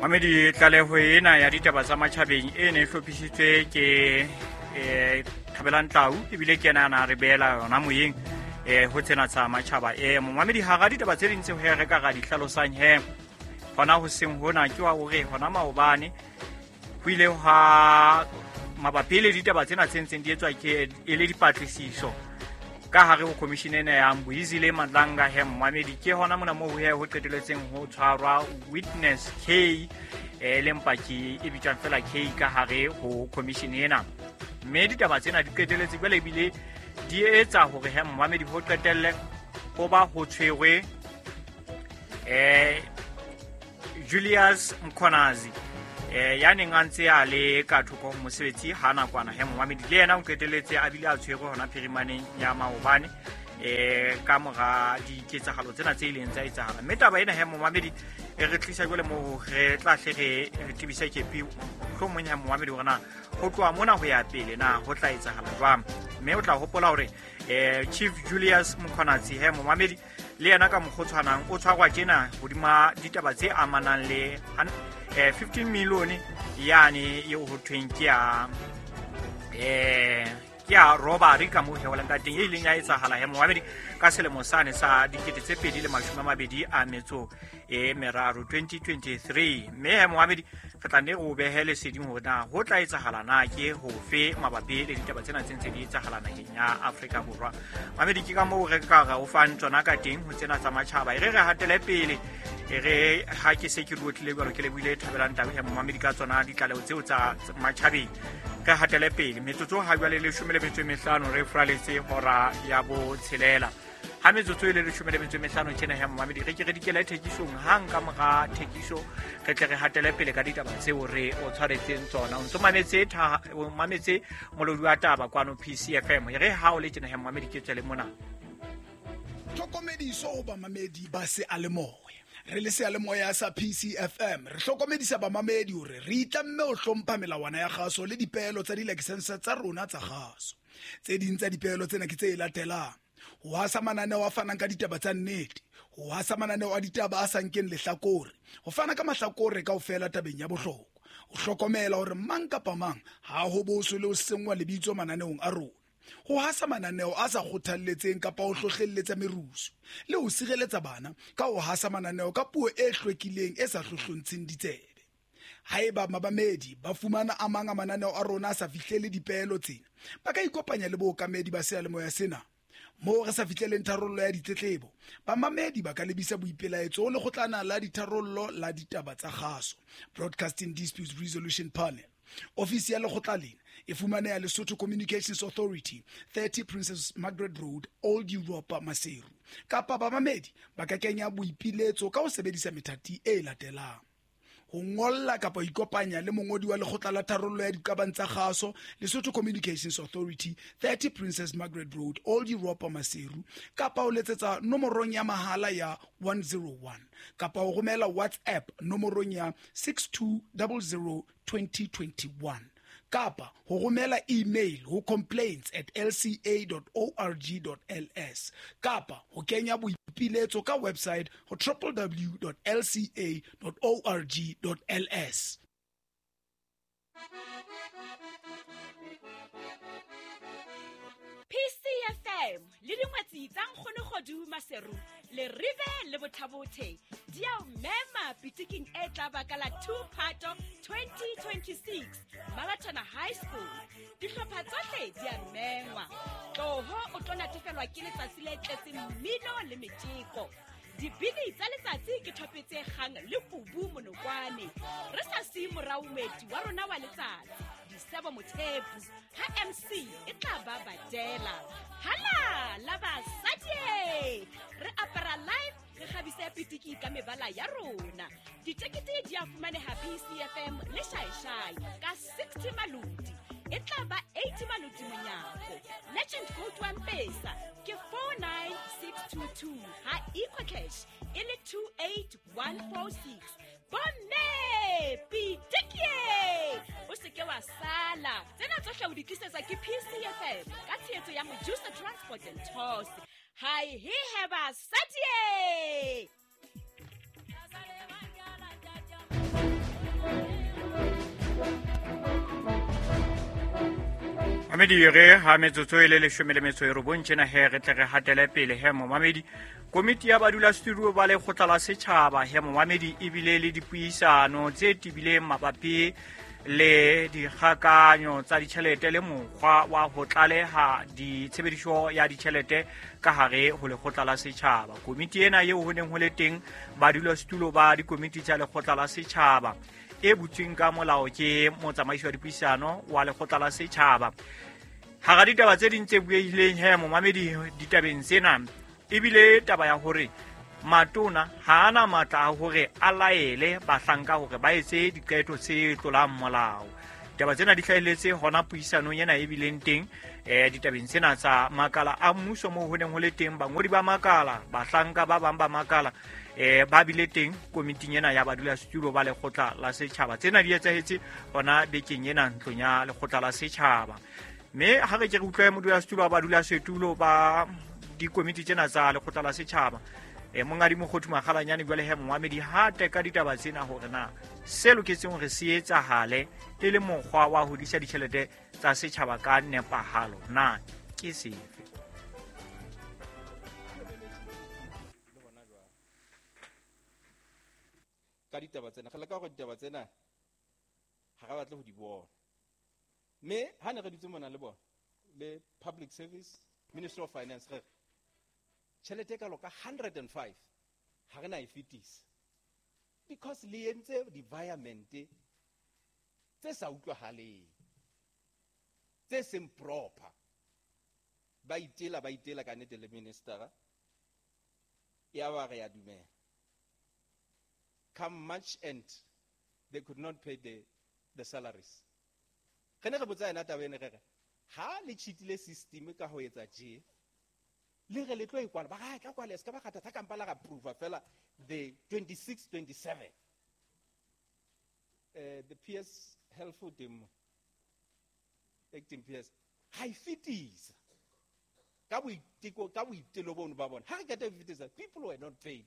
Mamedi tlaleho ena ya ditaba tsa matjhabeng e ne hlophisitswe ke Thabelang Tau ebile ke nana re beela yona moyeng ho tsena tsa matjhaba Mamedi ha ga ditaba tse ding tse ho re ka ga di hlalosang hona ho seng hona ke wa hore hona maobane ho ile ha mabapi le ditaba tsena tse ntseng di etswa ke le dipatlisiso ka hare ho commission ena ya Mbuyizile Madlanga Mamedi ke hona mona mo ho qeteletseng ho tshwarwa witness K lempaki e bitswang fela K ka hare ho commission ena mme ditaba tsena di qeteletse jwale ebile di etsa hore Mamedi ho qetelle ho ba ho tshwerwe Julius Mkhonazi ya neng a ntse a le ka thoko mosebetsi ha nakwana Mamedi le yena o qeteletse a bile a tshwerwe hona phirimaneng ya maobane ka mora diketsahalo tsena tse ileng tsa etsahala mme taba ena Mamedi e re tlisa jwale mo re tla hle re tibisa kepi hlomong Mamedi hore na ho tloa mona ho ya pele na ho tla etsahala jwang mme o tla hopola hore Chief Julius Mkhonazi Mamedi le yena ka mokgotshwanang o tshwarwa tjena hodima ditaba tse amanang le 15 million yani eo ho thweng ke ya robbery ka mo heolang ka teng e ileng ya etsahala Mamedi ka selemo sane sa 2023 mme Mamedi re tla ne go behele sedimo hore na ho tla etsahala na ke ho fe mabapi le ditaba tsena tse di etsahala naheng ya Afrika Borwa Mamedi ke ka mo re ka ga o fang tsona ka teng ho tsena tsa matjhaba re hatele pele re ha ke se ke rutlile balo ke le buile Thabelang Tau Mamedi ka tsona ditlaleho tseo tsa matjhabeng re hatele pele metsotso ha jwale le 15 re fraletse hora ya bo tshelela ha metsotso ile le 15 tjena Mamedi re ke re dikela thekisong hang ka mora thekiso re tle re hatele pele ka ditaba tseo re o tshwaretseng tsona o ntso mametse molodi wa taba kwano PCFM re ha o le tjena Mamedi ke tsele mona tlhokomediso ho ba mamedi ba se a le moya re le se a le moya sa PCFM re hlokomedisa ba mamedi hore re itlamme ho hlompha melawana ya kgaso le dipehelo tsa di-license tsa rona tsa kgaso tse ding tsa dipehelo tsena ke tse latelang ho hasa mananeo a fanang ka ditaba tsa nnete ho hasa mananeo a ditaba a sankeng lehlakore ho fana ka mahlakore kaofela tabeng ya bohlokwa ho hlokomela hore mang kapa mang ha ho boso le ho sengwa lebitso mananeong a rona ho hasa mananeo a sa kgothalletseng kapa ho hlohlelletsa merusu le ho sireletsa bana ka ho hasa mananeo ka puo e hlwekileng e sa hlohlontsheng ditsebe haeba mabamedi ba fumana a mang a mananeo a rona a sa fihlele dipehelo tsena ba ka ikopanya le bookamedi ba sealemoya sena mo re sa fihleleng tharollo ya ditletlebo bamamedi ba ka lebisa boipelaetso le kgotlana la ditharollo la ditaba tsa kgaso Broadcasting Dispute Resolution Panel ofisi ya lekgotla lena e fumaneha Lesotho Communications Authority 30 Princess Margaret Road Old Europa Maseru kapa bamamedi ba ka kenya boipiletso ka ho sebedisa methati e latelang ho ngolla kapa ikopanya le mongodi wa lekgotla la tharollo ya dikabang tsa kgaso Lesotho Communications Authority 30 Princess Margaret Road Old Europa Maseru kapa ho letsetsa nomorong ya mahala ya 101 kapa ho romela WhatsApp nomorong ya 62002021 kapa ho romela email ho complaints@lca.org.ls kapa ho kenya boipiletso ka website ho www.lca.org.ls PCFM le dingwetsi tsa Nkgonegodu Maseru le Rive le Bothabothe di a mema pitiking e tla baka la 2 Phato 2026 Marathon High School dihlopha tsohle di a mengwa toho o tlo natefelwa ke letsatsi le tletseng mmino le metjeko dibini tsa letsatsi ke thopetse kgang le kubu monokwane re sa si moraumeti wa rona wa letsatsi Disebo Mothepu ha MC e tla ba Badela hala la basadi re apara live re khabisa pitiki ka mebala ya rona ditekete di a fumaneha PCFM le shaishai ka 60 maludi e tla ba 80 maludi monyako legend code wa Mpesa ke 49622 ha equal cash ile 28146 Bonne pitikie o se ke wa sala tsena tsohle o di tlisetsa ke PCFM ka tshehetso ya Mojusa Transport and Tours hi he have a satie Mamedi re ha metsotso e le 19 tjena he re tle re hatele pele he Mamedi komiti ya badulasetulo ba le kgotla la setjhaba he Mamedi e bile le dipuisano tse tibileng mabapi le dikgakanyo tsa ditjhelete le mokgwa wa ho tlaleha ditshebediso ya ditjhelete ka hare ho lekgotla la setjhaba. Komiti ena eo ho neng ho le teng badulasetulo ba dikomiti tsa lekgotla la setjhaba e butsweng ka molao ke motsamaiso wa dipuisano wa lekgotla la setjhaba. Hara ditaba tse ding tse buehileng he Mamedi ditabeng tsena ebile taba ya hore matona ha ana matla a hore a laele bahlanka hore ba etse diqeto tse tlolang molao. Taba tsena di hlahelletse hona puisanong ena e bileng teng ditabeng tsena tsa makala a mmuso moo ho neng ho le teng bangodi ba makala, bahlanka ba bang ba makala ba bile teng komiting ena ya badulasetulo ba lekgotla la setjhaba. Tsena di etsahetse hona bekeng ena ntlong ya lekgotla la setjhaba. Mme ha re ke re utlwe modulasetulo wa badulasetulo ba dikomiti tsena tsa lekgotla la setjhaba mongadi Mokgothu Makgalanyane jwale he Mamedi ha teka ditaba tsena hore na se loketseng hore se etsahale e le mokgwa wa ho disa ditjhelete tsa setjhaba ka nepahalo na ke sefe. Ka ditaba tsena ga le ka go ditaba tsena ha ga batle ho di bona me ha ne re ditse mona le bona le public service minister of finance re tšhelete ka loka 105 ha re na e fetisa because le entse environment tse sa utlwahaleng tse seng proper ba itela ka nete le minister ya ba re ya dumela come March end they could not pay the salaries. Gene re botsa ena tabene re ha le cheatile system ka ho etsa je le re le tlo ikwala ba ga ka kwala se ka ba gata tsa kampala ga proof fela the 26-27 the PS helpful demo acting PS high fitties ka boitelo bono ba bona ha re kete fitties people were not paid.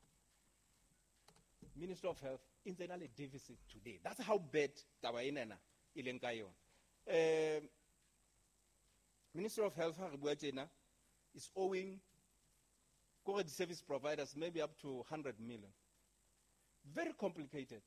Minister of Health internal deficit today. That's how bad taba ena ileng ka yona. Minister of Health ha re bua tjena is owing the service providers maybe up to 100 million. Very complicated.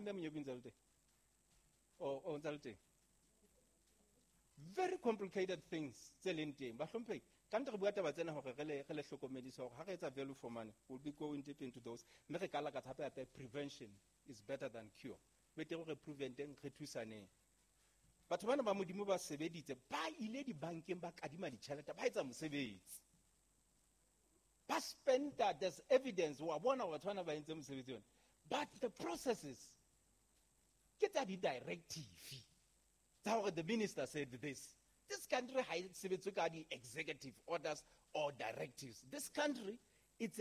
Very complicated things. Kante re bua taba tsena hore re le hlokomedisa hore ha re etsa value for money we'll be going deep into those mme re kala ka hape prevention is better than cure betere re preventeng re thusaneng batho bana ba modimo ba sebeditse ba ile di bankeng ba kadima ditjhelete ba etsa mosebetsi ba spenda there's evidence wa bona batho bana ba entse mosebetsi yona but the processes ke tsa di directive tsa hore the minister said this country has executive orders or directives. This country, it's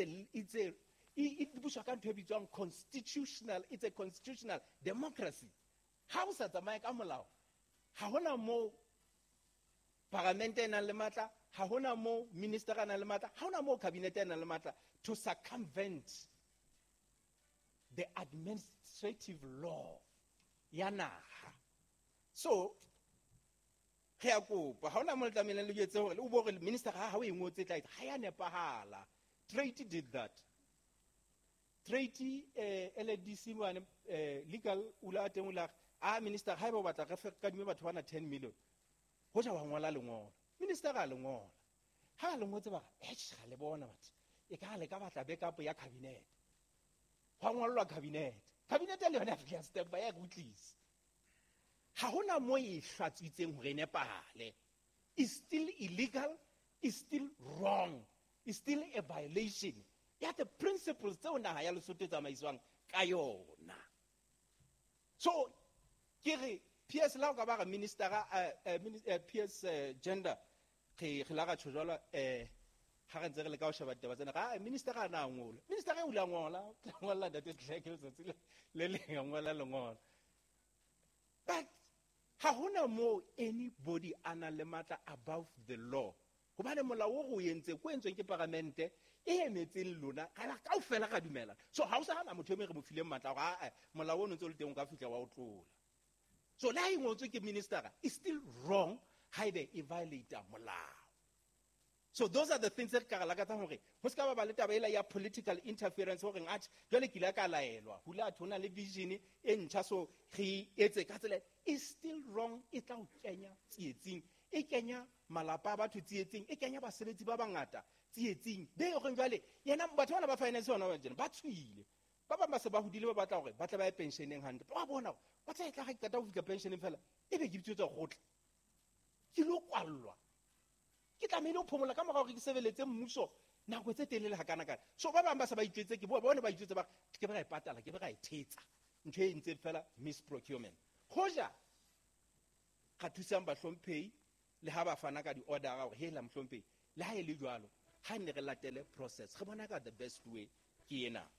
constitutional. It's a constitutional democracy. How is that America Amolao? How more parliament and alemata? How more minister and alemata? How more cabinet and alemata to circumvent the administrative law? Yana. So. Ga kopa ha ona mo tlamela le yetse hore o bore minister ha o engotse tla ha ya nepahala. Treaty did that. Treaty LDC one legal ula teng ula minister ha ba batla re ka dime batho bana 10 million. Ho ja wa ngola lengolo. Minister ga lengolo. Ha lengotse ba ga le bona batho. E ka le ka batla backup ya cabinet. Wa ngolwa cabinet. Cabinet le yona ya step by ya gutlisa. Ha hona mo e hlatswitseng hore nepahale is still illegal, is still wrong, is still a violation ya the principles tse ona ya Lesotho tsamaiswang ka yona. So ke re PS la ka ba minister PS gender ke la ga tshojala ha re ntse re le ka o sheba ditaba tsena ga minister ga na ngola minister ga ula ngola that tleke le le ngola lengola but ha hona mo anybody ana le matla above the law hobane molao o go yentse go entswe ke parliamente e emetseng lona ga ka o fela ga dumela so ha o sa hana motho me re mo file matla ga molao o ntse o le teng ka fitla wa o tlola so la ingotse ke minister is still wrong haebe e violate molao. So those are the things that ka lakatsa hore ho ska ba le taba ela ya political interference hore ngathi jwale kile ka laelwa hula a thona le vision e ntjha so re etse ka tsela is still wrong. E tla o kenya tsietsing, e kenya malapa a batho tsietsing, e kenya basebetsi ba bangata tsietsing. Be go jwale yena batho bana ba finance hona ba jena ba tswile ba ba se ba hodile ba batla hore ba tla ba e pensioneng hande ba bona ba tla tla ga ikata ho fika pensioneng fela e be ke bitsetsa gotla ke lo kwallwa ke tlamehile o phomola ka morago ke sebeletse mmuso nako tse telele ha kana kana. So ba bang ba se ba itwetse ke bona ba itwetse ba ke ba ga ipatala ke ba ga ithetsa ntho e ntse fela misprocurement hoja ga thusang ba hlomphehi le ha ba fana ka di order ga hore hela mhlomphehi le ha e le jwalo ha ne re latele process re bona ka the best way ke ena.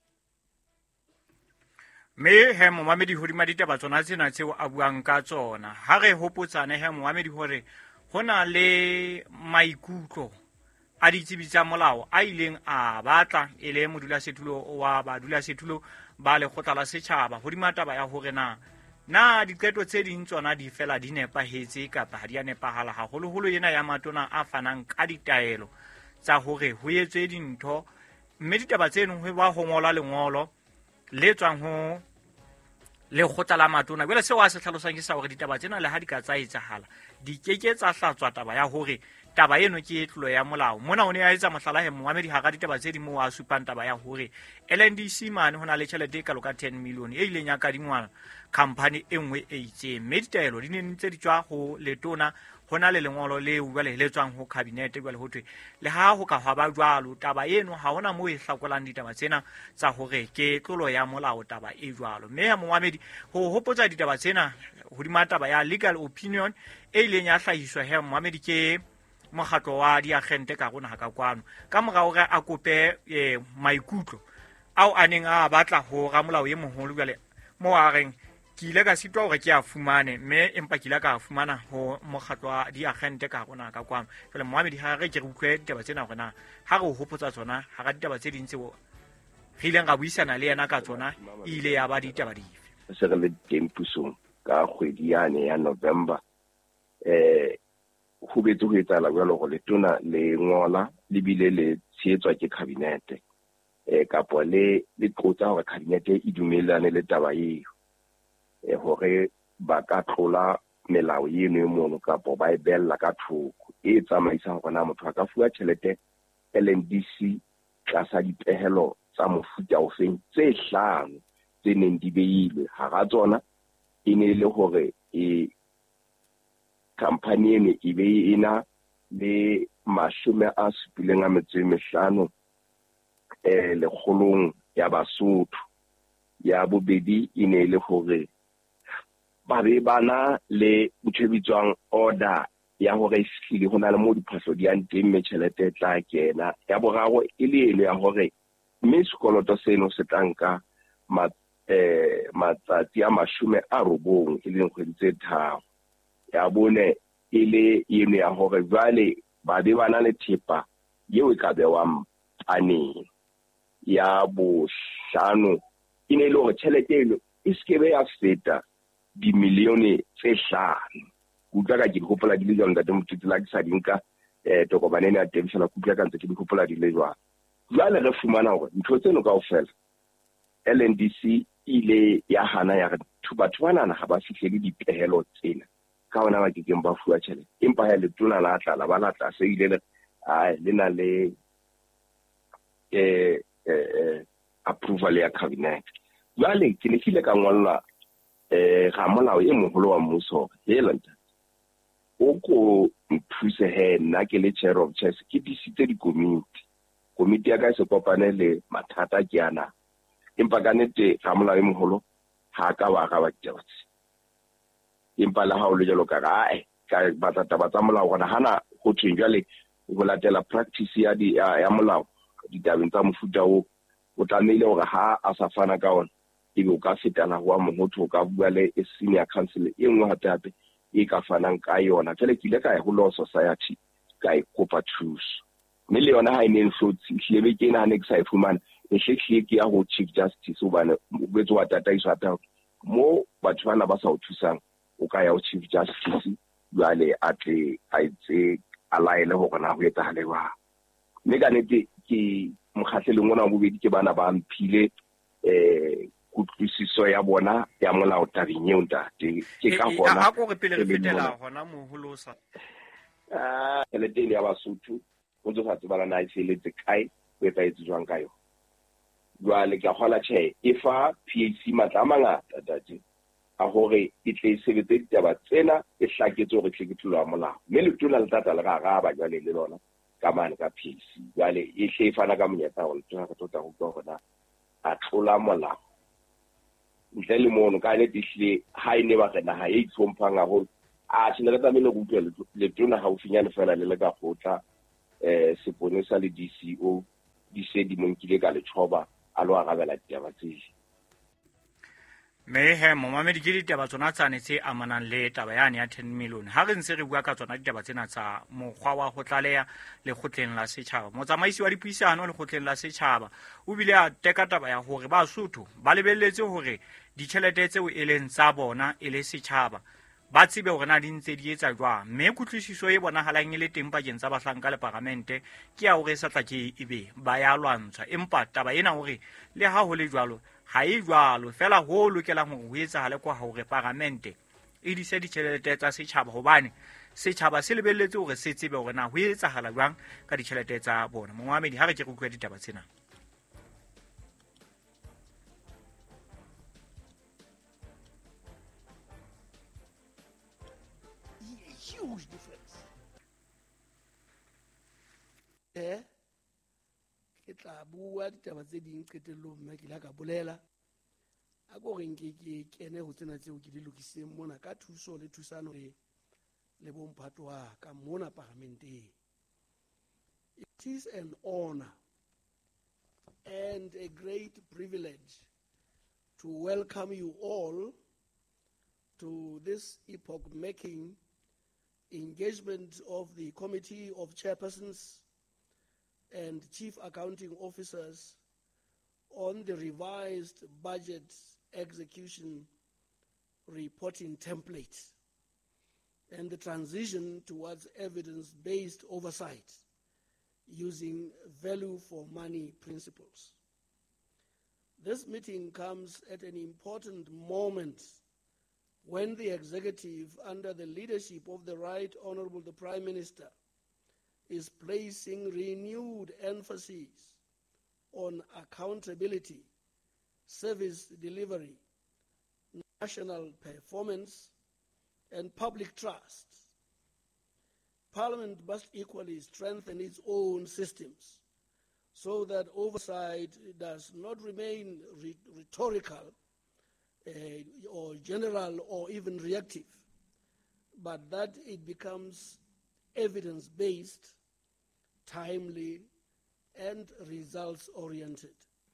Me he momamedi hodima ditaba tsona tsena tseo a buang ka tsona ha re hopotsane he momamedi hore hona le maikutlo a ditsebitsa molao a ileng a batla ele modula setulo wa badula setulo ba le khotla la setjhaba hodima taba ya hore na diqeto tse ding tsona di fela di nepahetse kapa ha di a nepahala haholo yena ya matona a fanang ka ditaelo tsa hore ho etswe dintho mme ditaba tseno ho ba ho ngola lengolo le tswang ho le khotla la matona. Jwale seo a se tlhalosang ke sa hore ditaba tsena le ha di ka tsa etsahala di keke tsa hlatswa taba ya hore taba eno ke tlolo ya molao. Mona o ne a etsa mohlala he moamedi ha ga ditaba tse di mo a supang taba ya hore LNDC mane hona le tjhelete ka loka 10 million e ileng ya kadingwana company e nngwe e itseng mme ditaelo di ne ntse di tswa ho letona hona le lengolo le jwale le tswang ho cabinet jwale ho thwe le ha ho ka hwa ba jwalo taba eno ha hona mo e hlakolang ditaba tsena tsa hore ke tlolo ya molao taba e jwalo. Mme ha moamedi ho hopotsa ditaba tsena hodima taba ya legal opinion e ileng ya hlahiswa he moamedi ke mokgatlo wa diagente ka rona ha ka kwano ka mora hore a kope maikutlo ao a neng a batla ho ra molao e moholo jwale mo a reng ke ile ka sitwa hore ke a fumane mme empa ke ile ka fumana ho mokgatlo wa diagente ka rona ka kwano. Jwale moamedi ha re ke re utlwe ditaba tsena hore na ha re ho hopotsa tsona ha ga ditaba tse ding tseo re ileng ga buisana le yena ka tsona ile ya ba ditaba dife se re le tempusong ka kgwedi yane ya November ho betse ho etsala jwalo go letona le ngola le bile le tsheetswa ke cabinet kapo le tlotsa hore cabinet e dumellane le taba eo hore ba ka tlola melao eno e mono kapo ba e bella ka thoko e tsamaisa hore na motho a ka fuwa tjhelete LNDC tlasa dipehelo tsa mofuta o feng tse hlano tse neng di beilwe ha ga tsona e ne le hore company ene e be ena le 75 le kgolong ya Basotho ya bobedi ine le hore ba be bana le botshebitswang order ya hore iskile hona le mo diphahlo di ante mme tjhelete tla kena ya boraro ile eno ya hore mme sekoloto seno se tlanka matsatsi a 90 ile nkgwedi tse tharo ya bone ile eno ya hore jwale ba be bana le thepa yeo e ka bewang paneng ya bohlano ine le hore tjhelete eno e skebe ya feta dimilione tse 5 kutla ka ke gopola di le jang ka temotse la ke sa dinka tokobanene ya tebisela kutla ka ntse ke gopola di le jwa jwale re fumana hore ntho tseno kaofela LNDC ile ya hana ya batho banana ga ba fihlele dipehelo tsena ka ona ba kekeng ba fuwa tjhelete empa ya letona la tlala ba la tla se ile le na le approval ya cabinet. Jwale ke ne file ka ngolla ga molao e moholo wa mmuso hela nta o ko mphuse he nna ke le chair of chess ke disitse di committee ya ka se kopane le mathata ke ana empa ka nete ga molao e moholo ha ka ba ga ba tjetse empa la ha o le jalo ka ka batata tsa molao gona hana go tshwenjale go latela practice ya molao ditabeng tsa mofuta o tlamehile hore ha a sa fana ka ona ebe o ka fetela wa motho o ka bua le senior council e nngwe hape e ka fanang ka yona tshele ke ile ka ya ho law society ka e kopa thuso mme le yona ha ine nhlotsi hlebe ke na ne ke sa ifumana e hlekhle ke ya ho chief justice o bana o betso wa tata iswa ta mo batho bana ba sa o thusang o ka ya ho chief justice jwale a tle a itse a laele hore na ho etsahale jwang. Mme ka nnete ke mokgahlelong ona wa bobedi ke bana ba mphile kutlwisiso ya bona ya molao tabeng eo ntate. Ke ka hona a go re pele re fetela hona moholosa tjhelete ya Basotho o ntse sa tsebana na e feletse kae o etsahetse jwang ka yona. Jwale ke kgola tjhe e fa PAC matla a mangata tate a hore e tle e sebetse ditaba tsena e hlaketse hore tle ke tlolo ya molao. Mme letona le tata le ga araba jwale le lona ka mane ka PAC. Jwale e hle e fana ka monyetla hore letona ka tota go utlwa hore a tlola molao. Ntle le mono ka nnete ehlile ha e ne ba re naha e itlhomphang haholo a tshine re tlamehile go utlwa letona haufinyane fela le ka kgotla seponesa le DCO di se di monkile ka letšhoba a lo arabela ditaba tsele. mme he momamedi ke ditaba tsona tsane tse amanang le taba yane ya 10 million ha re ntse re bua ka tsona ditaba tsena tsa mokgwa wa go tlaleya lekgotleng la setšhaba. Motsamaisi wa dipuisano lekgotleng la setšhaba o bile a teka taba ya hore Basotho ba lebelletse hore ditjhelete tseo e leng tsa bona e le setšhaba ba tsebe hore na di ntse di etsa jwang. Mme kutlwisiso e bonahalang e le teng pakeng tsa bahlanka le parlamente ke ya hore sa tla ke ebe ba ya lwantshwa. Empa taba ena hore le ha ho le jwalo ha e jwalo fela ho lokelang hore ho etsahale kwa hore parlamente e dise ditjhelete tsa setjhaba hobane setjhaba se lebelletse hore se tsebe hore na ho etsahala jwang ka ditjhelete tsa bona. Mohamedi ha re ke re utlwa ditaba tsena. Huge difference. Ke tla bua ditaba tse ding qetellong mme ke la ka bolela a go reng ke kene ho tsena tseo ke di lokiseng mona ka thuso le thusano le bomphato wa ka mona parlamenteng. It is an honor and a great privilege to welcome you all to this epoch-making engagement of the Committee of Chairpersons and Chief Accounting Officers on the revised budget execution reporting template and the transition towards evidence-based oversight using value-for-money principles. This meeting comes at an important moment when the executive, under the leadership of the Right Honorable the Prime Minister, is placing renewed emphasis on accountability, service delivery, national performance, and public trust. Parliament must equally strengthen its own systems so that oversight does not remain rhetorical or general or even reactive, but that it becomes evidence-based, timely, and results-oriented.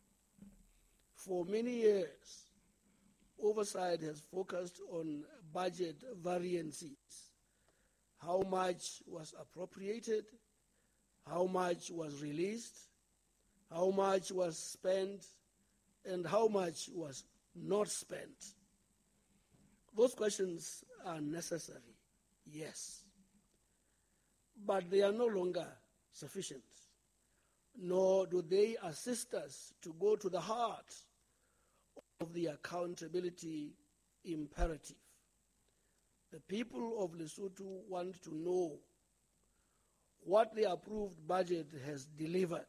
For many years, oversight has focused on budget variances. How much was appropriated, how much was released, how much was spent, and how much was not spent. Those questions are necessary, yes, but they are no longer sufficient, nor do they assist us to go to the heart of the accountability imperative. The people of Lesotho want to know what the approved budget has delivered,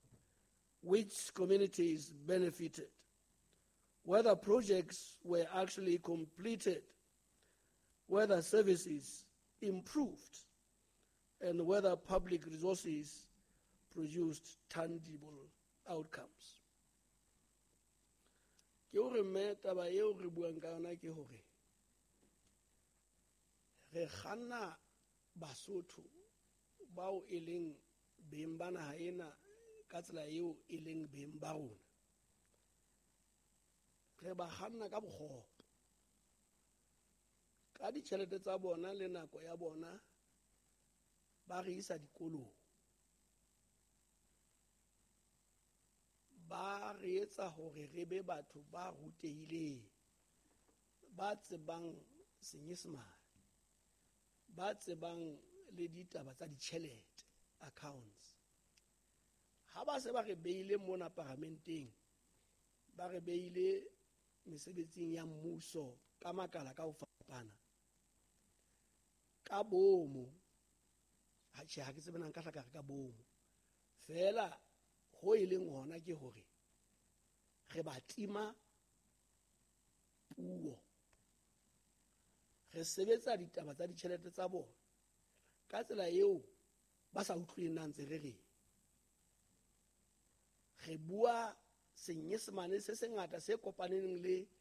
which communities benefited, whether projects were actually completed, whether services improved, and whether public resources produced tangible outcomes. Ke hore mme taba eo re buang ka yona ke hore re kganna Basotho bao e leng beng ba naha ena ka tsela eo e leng beng ba rona. Re ba kganna ka bokgopo ka ditjhelete tsa bona le nako ya bona ba re isa dikolong, ba re etsa hore re be batho ba rutehileng, ba tsebang Senyesemane, ba tsebang le ditaba tsa ditjhelete, accounts. Ha ba se ba re beile mona parlamenteng, ba re beile mesebetsing ya mmuso ka makala ka ho fapana, ka bomo, ha ke tsebe nang ka hlaka ka bomo, fela ho e leng hona ke hore re ba tima puo, re sebetsa ditaba tsa ditjhelete tsa bona ka tsela eo ba sa utlweng na ntse re bua senyesemane se sengata se kopaneng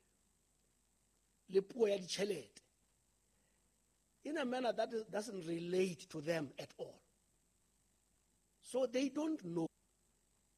le puo ya ditjhelete in a manner that doesn't relate to them at all. So they don't know